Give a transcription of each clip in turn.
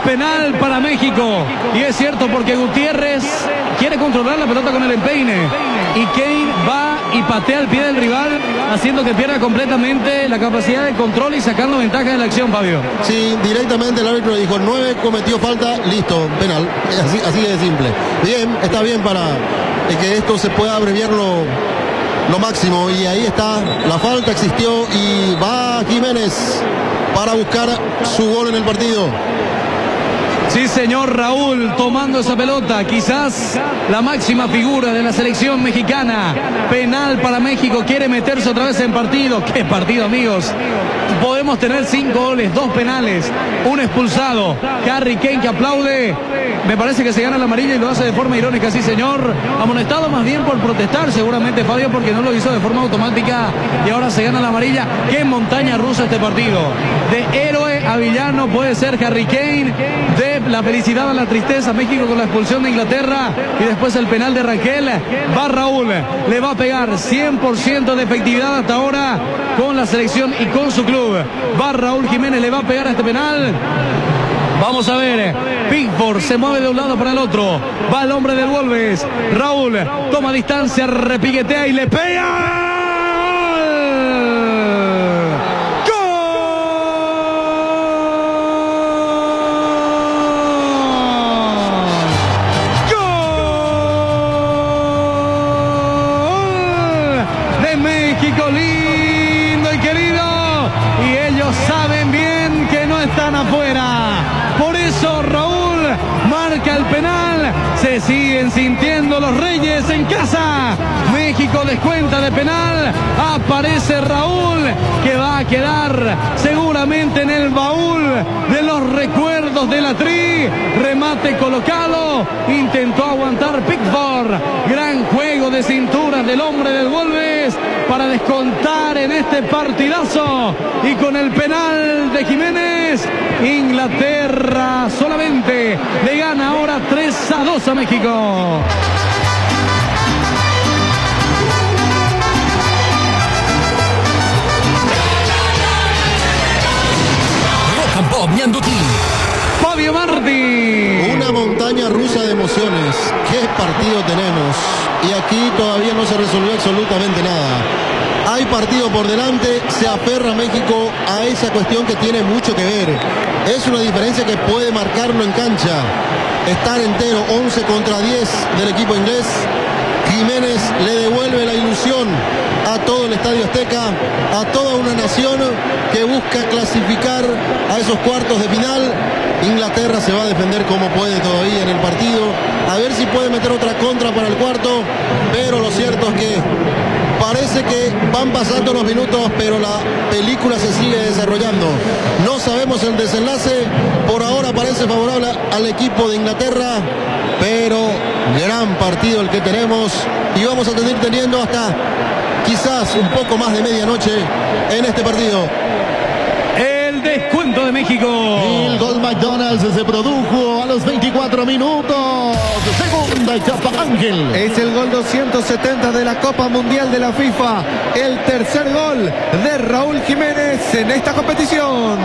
penal para México. Y es cierto, porque Gutiérrez quiere controlar la pelota con el empeine. Y Kane va y patea al pie del rival, haciendo que pierda completamente la capacidad de control y sacando ventaja de la acción, Fabio. Sí, directamente el árbitro dijo 9, cometió falta, listo, penal. Así de simple. Bien, está bien para que esto se pueda abreviar lo máximo. Y ahí está, la falta existió y va Jiménez para buscar su gol en el partido. Sí, señor, Raúl tomando esa pelota, quizás la máxima figura de la selección mexicana. Penal para México, quiere meterse otra vez en partido. ¡Qué partido, amigos! Podemos tener 5 goles, 2 penales, un expulsado. Harry Kane que aplaude. Me parece que se gana la amarilla y lo hace de forma irónica, sí, señor. Amonestado más bien por protestar, seguramente, Fabio, porque no lo hizo de forma automática y ahora se gana la amarilla. ¡Qué montaña rusa este partido! De héroe a villano puede ser Harry Kane, de la felicidad a la tristeza. México con la expulsión de Inglaterra y después el penal de Rangel. Va Raúl, le va a pegar 100% de efectividad hasta ahora con la selección y con su club. Va Raúl Jiménez, le va a pegar a este penal. Vamos a ver, Pickford se mueve de un lado para el otro. Va el hombre del Wolves. Raúl toma distancia, repiguetea y le pega. México, lindo y querido, y ellos saben bien que no están afuera. Por eso Raúl marca el penal. Se siguen sintiendo los reyes en casa. México descuenta de penal. Aparece Raúl, que va a quedar seguramente en el baúl de los recuerdos de la Tri. Remate colocado, intentó aguantar Pickford. Gran juego de cinturas del hombre del Wolves para descontar en este partidazo. Y con el penal de Jiménez, Inglaterra solamente le gana ahora 3-2 a México. Fabio Martí. Una montaña rusa de emociones. ¿Qué partido tenemos? Y aquí todavía no se resolvió absolutamente nada. Hay partido por delante, se aferra México a esa cuestión que tiene mucho que ver. Es una diferencia que puede marcarlo en cancha. Estar entero, 11 contra 10 del equipo inglés. Jiménez le devuelve la ilusión a todo el Estadio Azteca, a toda una nación que busca clasificar a esos cuartos de final. Inglaterra se va a defender como puede todavía en el partido, a ver si puede meter otra contra para el cuarto, pero lo cierto es que parece que van pasando los minutos, pero la película se sigue desarrollando. No sabemos el desenlace, por ahora parece favorable al equipo de Inglaterra, pero gran partido el que tenemos y vamos a seguir teniendo hasta quizás un poco más de medianoche en este partido. El descuento de México. El gol McDonald's se produjo a los 24 minutos. Segunda etapa, Ángel. Es el gol 270 de la Copa Mundial de la FIFA. El tercer gol de Raúl Jiménez en esta competición.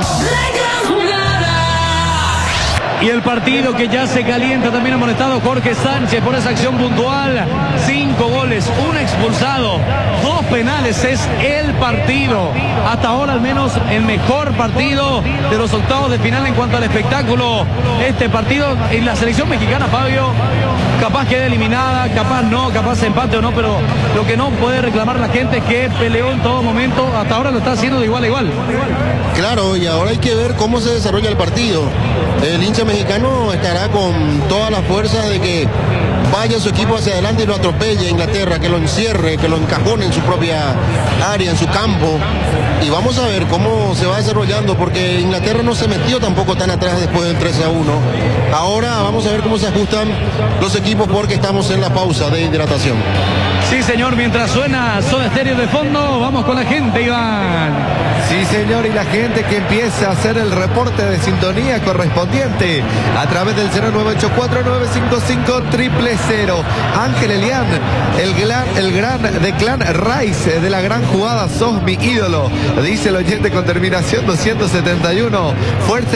Y el partido que ya se calienta, también amonestado Jorge Sánchez por esa acción puntual. 5 goles, 1 expulsado, 2 penales. Es el partido, hasta ahora al menos el mejor partido de los octavos de final en cuanto al espectáculo. Este partido en la selección mexicana, Fabio, capaz quede eliminada, capaz no, capaz empate o no, pero lo que no puede reclamar la gente es que peleó en todo momento. Hasta ahora lo está haciendo de igual a igual. Claro, y ahora hay que ver cómo se desarrolla el partido. El hincha mexicano estará con toda la fuerza de que vaya su equipo hacia adelante y lo atropelle a Inglaterra, que lo encierre, que lo encajone en su propia área, en su campo. Y vamos a ver cómo se va desarrollando, porque Inglaterra no se metió tampoco tan atrás después del 13-1. Ahora vamos a ver cómo se ajustan los equipos, porque estamos en la pausa de hidratación. Sí, señor, mientras suena Soda Stereo de fondo, vamos con la gente, Iván. Sí, señor, y la gente que empieza a hacer el reporte de sintonía correspondiente a través del 0984-955-000. Ángel Elián, el gran de Clan Rice, de la gran jugada, sos mi ídolo, dice el oyente con terminación 271. Fuerza